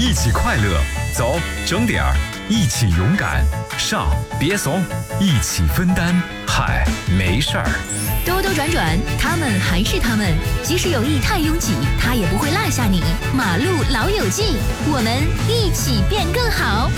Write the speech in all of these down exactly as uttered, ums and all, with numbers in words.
一起快乐，走，整点儿，一起勇敢，上，别怂，一起分担，嗨，没事儿。 兜兜转转，他们还是他们，即使有意太拥挤，他也不会落下你。马路老友记，我们一起变更好。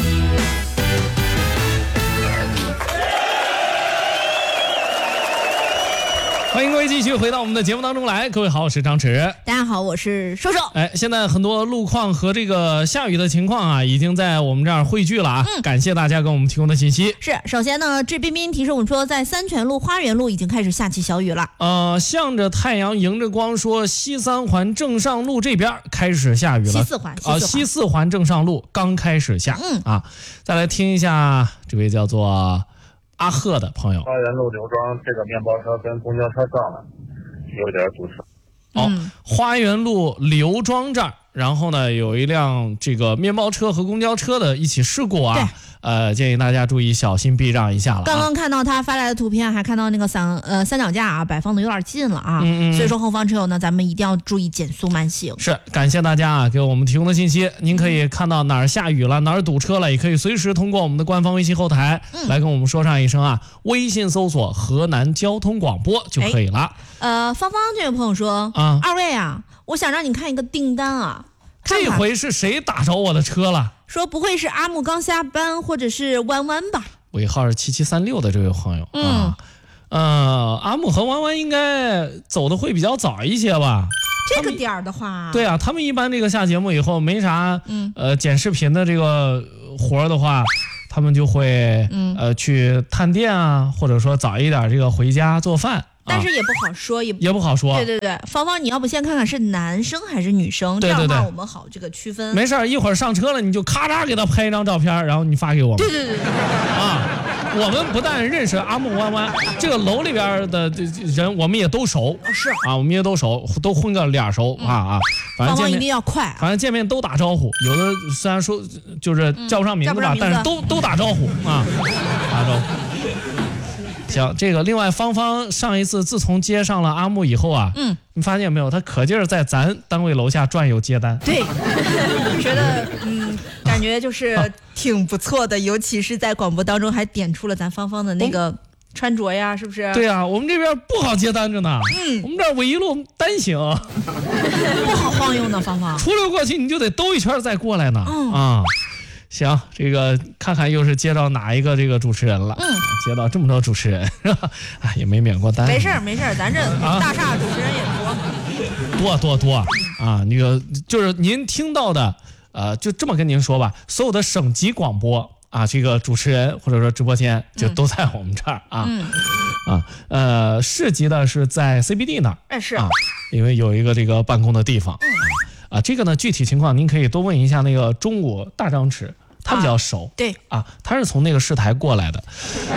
欢迎各位继续回到我们的节目当中来，各位好，我是张弛。 大家好，我是瘦瘦。 哎，现在很多路况和这个下雨的情况啊，已经在我们这儿汇聚了啊。嗯，感谢大家给我们提供的信息。 是，首先呢，志彬彬提示我们说，在三泉路、花园路已经开始下起小雨了。 呃，向着太阳，迎着光说，西三环正上路这边开始下雨了。 西四环， 啊、呃，西四环正上路刚开始下。嗯啊，再来听一下这位叫做阿贺的朋友。 花园路刘庄这个面包车跟公交车撞了，有点堵车。 哦、嗯，花园路刘庄这儿，然后呢有一辆这个面包车和公交车的一起事故啊，呃，建议大家注意小心避让一下了、啊。 刚刚看到他发来的图片，还看到那个三呃三脚架啊摆放的有点近了啊，嗯嗯，所以说后方车友呢，咱们一定要注意减速慢行。 是，感谢大家啊给我们提供的信息。您可以看到哪儿下雨了，哪儿堵车了，也可以随时通过我们的官方微信后台、嗯、来跟我们说上一声啊，微信搜索河南交通广播就可以了。 哎、呃，芳芳这位朋友说啊，二位啊，我想让你看一个订单啊。看看这回是谁打着我的车了？ 说不会是阿木刚下班，或者是弯弯吧？ 尾号是七七三六的这位朋友，嗯，啊、呃，阿木和弯弯应该走的会比较早一些吧？ 这个点儿的话， 对啊，他们一般这个下节目以后没啥，嗯，呃，剪视频的这个活的话，他们就会，嗯，呃，去探店啊，或者说早一点这个回家做饭。 但是也不好说，也也不好说。 对对对，芳芳，你要不先看看是男生还是女生， 对对对， 这样的话我们好这个区分。 没事，一会儿上车了你就咔嚓给他拍一张照片，然后你发给我们。 对对对对。 啊，我们不但认识阿木弯弯，这个楼里边的人我们也都熟。 是啊，我们也都熟，都混个脸熟、嗯、啊啊。反正见面芳芳一定要快， 反正见面都打招呼。有的虽然说就是叫不上名字吧，嗯、但是都都打招呼啊，打招呼。行，这个另外芳芳上一次自从接上了阿木以后啊，嗯，你发现没有，他可劲儿在咱单位楼下转悠接单。 对，觉得嗯，感觉就是挺不错的，尤其是在广播当中还点出了咱芳芳的那个穿着呀，是不是？ 对啊，我们这边不好接单着呢，嗯，我们这儿纬一路单行， 不好晃悠呢，芳芳。 出溜过去你就得兜一圈再过来呢，嗯啊。行，这个看看又是接到哪一个这个主持人了？嗯，接到这么多主持人，是吧？啊，也没免过单。 没事没事，咱这大厦主持人也多，多多多啊！那个就是您听到的，呃，就这么跟您说吧，所有的省级广播啊，这个主持人或者说直播间就都在我们这儿啊。嗯。啊，呃，市级的是在 C B D 那儿， 哎是啊，因为有一个这个办公的地方。嗯。啊，这个呢，具体情况您可以多问一下那个中午大张弛，他比较熟。 啊、对啊，他是从那个市台过来的，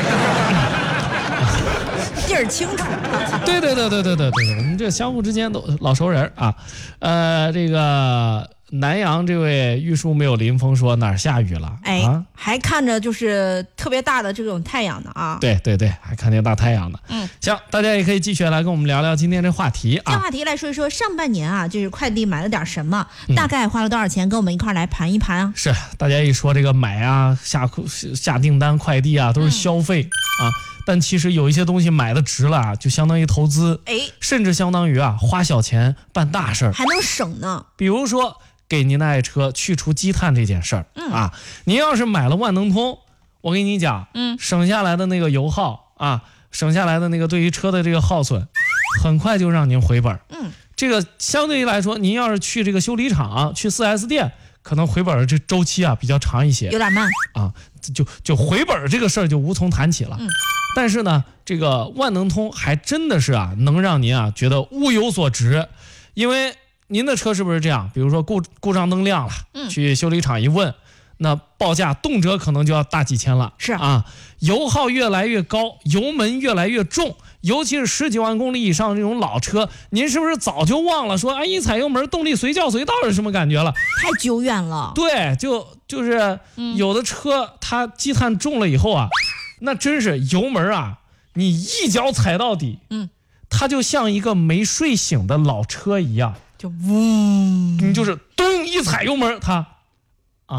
地儿清楚。 对对对对对对对，我们这相互之间都老熟人啊。呃，这个南阳这位玉树没有临风说哪儿下雨了？ 哎、 啊， 还看着就是特别大的这种太阳呢啊。 对对对，还看见大太阳呢。嗯，行，大家也可以继续来跟我们聊聊今天这话题啊。 这话题来说一说上半年啊，就是快递买了点什么，嗯、大概花了多少钱，跟我们一块来盘一盘啊。 是，大家一说这个买啊、下下订单、快递啊，都是消费、嗯、啊。但其实有一些东西买的值了啊，就相当于投资，哎，甚至相当于啊花小钱办大事儿， 还能省呢。 比如说给您的爱车去除积碳这件事儿、嗯、啊，您要是买了万能通，我跟你讲，嗯，省下来的那个油耗啊，省下来的那个对于车的这个耗损，很快就让您回本。嗯，这个相对于来说，您要是去这个修理厂、去 四 S 店，可能回本的这周期啊比较长一些， 有点慢啊，就就回本这个事儿就无从谈起了。嗯，但是呢，这个万能通还真的是啊，能让您啊觉得物有所值，因为您的车是不是这样？比如说故故障灯亮了，嗯，去修理厂一问，那报价动辄可能就要大几千了。 是啊，油耗越来越高，油门越来越重，尤其是十几万公里以上这种老车，您是不是早就忘了说，哎，一踩油门动力随叫随到是什么感觉了？ 太久远了。 对，就就是有的车它积碳重了以后啊，那真是油门啊，你一脚踩到底，嗯，它就像一个没睡醒的老车一样， 就嗡， 你就是咚一踩油门，它啊，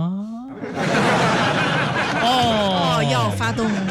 哦， 哦，要发动了。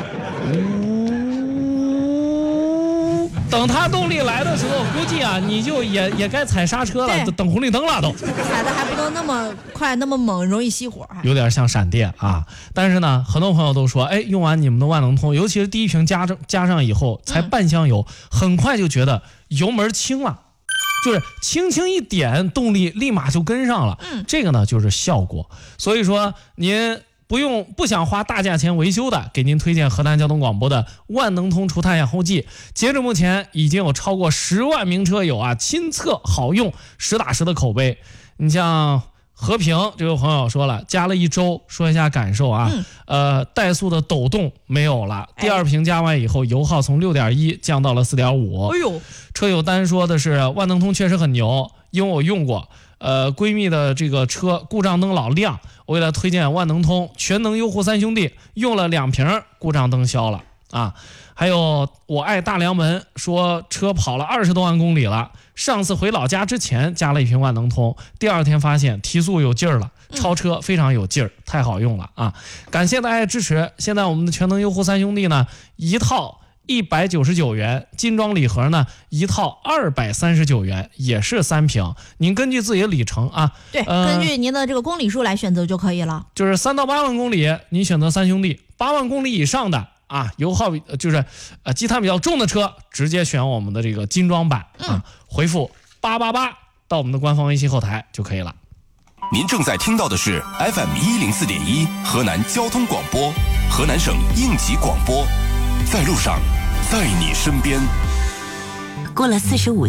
等它动力来的时候，估计啊，你就也也该踩刹车了，等红绿灯了都。 踩的还不能那么快，那么猛，容易熄火。 有点像闪电啊！但是呢，很多朋友都说，哎，用完你们的万能通，尤其是第一瓶加上加上以后，才半箱油，嗯、很快就觉得油门轻了，就是轻轻一点，动力立马就跟上了。嗯，这个呢就是效果。所以说您。不用不想花大价钱维修的，给您推荐河南交通广播的万能通除碳氧后继。截至目前，已经有超过十万名车友啊亲测好用，实打实的口碑。你像和平这位朋友说了，加了一周，说一下感受啊。嗯、呃，怠速的抖动没有了，第二瓶加完以后，油耗从 六点一 降到了 四点五。哎呦，车友单说的是万能通确实很牛，因为我用过。呃，闺蜜的这个车故障灯老亮，我给她推荐万能通全能优护三兄弟，用了两瓶故障灯消了啊。还有我爱大梁门说车跑了二十多万公里了，上次回老家之前加了一瓶万能通，第二天发现提速有劲儿了，超车非常有劲儿，太好用了啊！感谢大家支持。现在我们的全能优护三兄弟呢，一套一百九十九元，精装礼盒呢一套二百三十九元，也是三瓶。您根据自己的里程啊， 对，呃、根据您的这个公里数来选择就可以了。就是三到八万公里，您选择三兄弟；八万公里以上的啊，油耗就是呃积碳比较重的车，直接选我们的这个精装版啊，嗯、回复八八八到我们的官方微信后台就可以了。 您正在听到的是 F M 一零四点一河南交通广播，河南省应急广播，在路上。在你身边。 过了四十五